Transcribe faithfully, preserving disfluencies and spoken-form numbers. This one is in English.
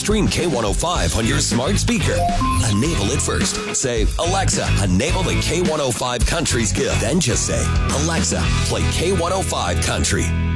stream K one oh five on your smart speaker. Enable it first. Say, Alexa, enable the K one oh five Country skill. Then just say, Alexa, play K one oh five Country.